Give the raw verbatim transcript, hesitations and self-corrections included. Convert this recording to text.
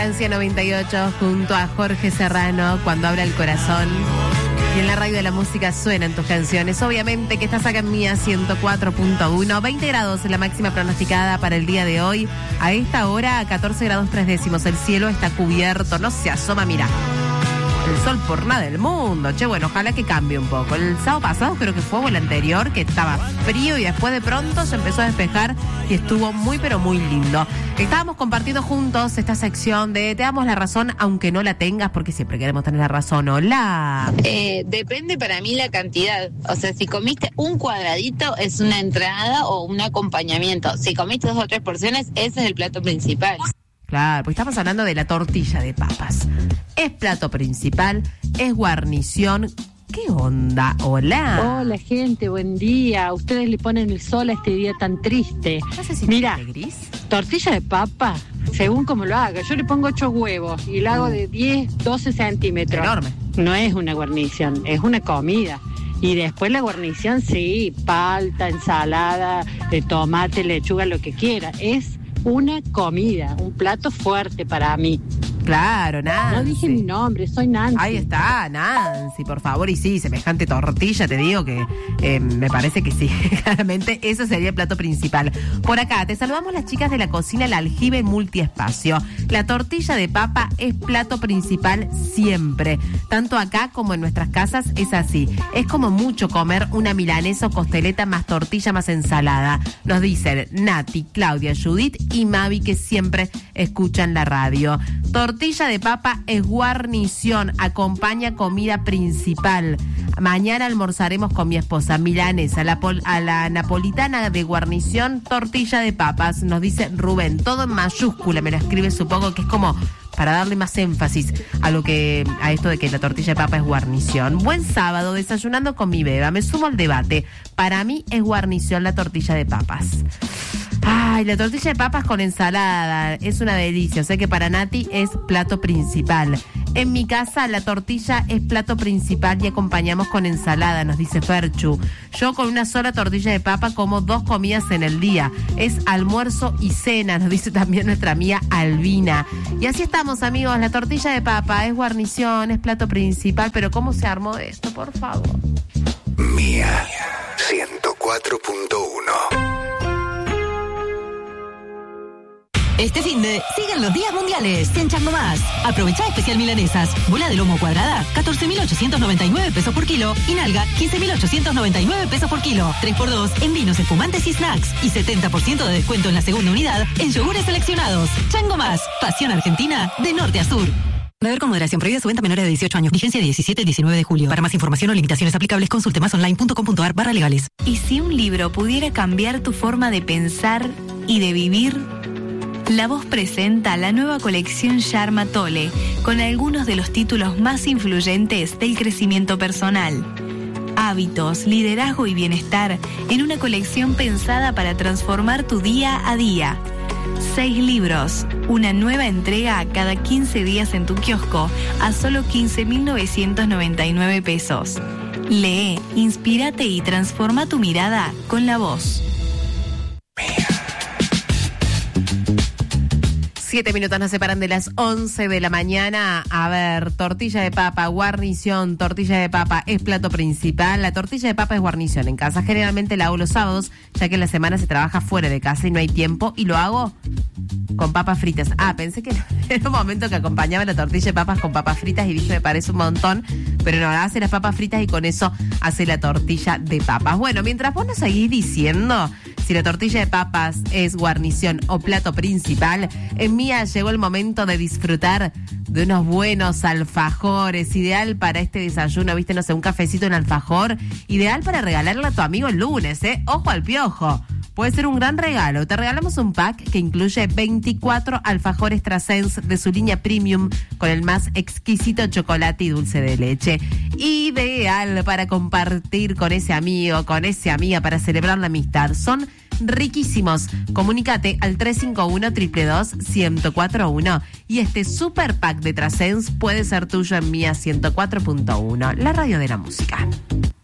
Francia noventa y ocho junto a Jorge Serrano, Cuando Habla el Corazón. Y en la radio de la música suenan tus canciones. Obviamente que estás acá en Mía ciento cuatro punto uno. veinte grados la máxima pronosticada para el día de hoy. A esta hora, catorce grados tres décimos. El cielo está cubierto, no se asoma, mira. El sol por nada del mundo. Che, bueno, ojalá que cambie un poco. El sábado pasado creo que fue, o el anterior, que estaba frío y después de pronto se empezó a despejar y estuvo muy, pero muy lindo. Estábamos compartiendo juntos esta sección de Te damos la razón, aunque no la tengas, porque siempre queremos tener la razón. Hola. Eh, depende para mí la cantidad. O sea, si comiste un cuadradito es una entrada o un acompañamiento. Si comiste dos o tres porciones, ese es el plato principal. Claro, pues estamos hablando de la tortilla de papas. Es plato principal, es guarnición. ¿Qué onda? Hola. Hola, gente, buen día. Ustedes le ponen el sol a este día tan triste. No sé si Mira, gris. Tortilla de papa, según como lo haga. Yo le pongo ocho huevos y lo hago de diez, doce centímetros. Enorme. No es una guarnición, es una comida. Y después la guarnición, sí, palta, ensalada, de tomate, lechuga, lo que quiera. Es una comida, un plato fuerte para mí. Claro, Nancy. No dije mi nombre, soy Nancy. Ahí está, Nancy, por favor. Y sí, semejante tortilla, te digo que eh, me parece que sí. Claramente eso sería el plato principal. Por acá, te saludamos las chicas de la cocina El Aljibe Multiespacio. La tortilla de papa es plato principal siempre. Tanto acá como en nuestras casas es así. Es como mucho comer una milanesa o costeleta más tortilla más ensalada. Nos dicen Nati, Claudia, Judith y Mavi, que siempre escuchan la radio. Tortilla de papa es guarnición, acompaña comida principal. Mañana almorzaremos con mi esposa milanesa, la pol- a la napolitana de guarnición, tortilla de papas, nos dice Rubén, todo en mayúscula, me lo escribe, supongo que es como para darle más énfasis a lo que a esto de que la tortilla de papa es guarnición. Buen sábado, desayunando con mi beba, me sumo al debate. Para mí es guarnición la tortilla de papas. Ay, la tortilla de papas con ensalada, es una delicia. O sea que para Nati es plato principal. En mi casa la tortilla es plato principal y acompañamos con ensalada, nos dice Ferchu. Yo con una sola tortilla de papa como dos comidas en el día. Es almuerzo y cena, nos dice también nuestra amiga Albina. Y así estamos, amigos. La tortilla de papa es guarnición, es plato principal. Pero ¿cómo se armó esto, por favor? Mía ciento cuatro punto uno. Este fin de siguen los días mundiales en Chango Más. Aprovecha especial milanesas. Bola de lomo cuadrada, catorce mil ochocientos noventa y nueve pesos por kilo. Y nalga, quince mil ochocientos noventa y nueve pesos por kilo. tres por dos en vinos espumantes y snacks. Y setenta por ciento de descuento en la segunda unidad en yogures seleccionados. Chango Más. Pasión argentina de norte a sur. Beber con moderación. Prohibida su venta a menores de dieciocho años. Vigencia diecisiete al diecinueve de julio. Para más información o limitaciones aplicables, consulte masonline.com.ar barra legales. ¿Y si un libro pudiera cambiar tu forma de pensar y de vivir? La Voz presenta la nueva colección Sharma Tole, con algunos de los títulos más influyentes del crecimiento personal. Hábitos, liderazgo y bienestar en una colección pensada para transformar tu día a día. Seis libros, una nueva entrega cada quince días en tu kiosco a solo quince mil novecientos noventa y nueve pesos. Lee, inspírate y transforma tu mirada con La Voz. Siete minutos nos separan de las once de la mañana. A ver, tortilla de papa, guarnición, tortilla de papa es plato principal. La tortilla de papa es guarnición en casa. Generalmente la hago los sábados, ya que en la semana se trabaja fuera de casa y no hay tiempo. Y lo hago con papas fritas. Ah, pensé que era un momento que acompañaba la tortilla de papas con papas fritas y dije, me parece un montón. Pero no, hace las papas fritas y con eso hace la tortilla de papas. Bueno, mientras vos nos seguís diciendo si la tortilla de papas es guarnición o plato principal, en Mía llegó el momento de disfrutar de unos buenos alfajores, ideal para este desayuno, viste, no sé, un cafecito en alfajor, ideal para regalarle a tu amigo el lunes, ¿eh? Ojo al piojo. Puede ser un gran regalo. Te regalamos un pack que incluye veinticuatro alfajores Trasens de su línea premium con el más exquisito chocolate y dulce de leche. Ideal para compartir con ese amigo, con esa amiga, para celebrar la amistad. Son riquísimos. Comunícate al tres cinco uno, dos dos dos, uno cero cuatro uno y este super pack de Trasens puede ser tuyo en Mía ciento cuatro punto uno, la radio de la música.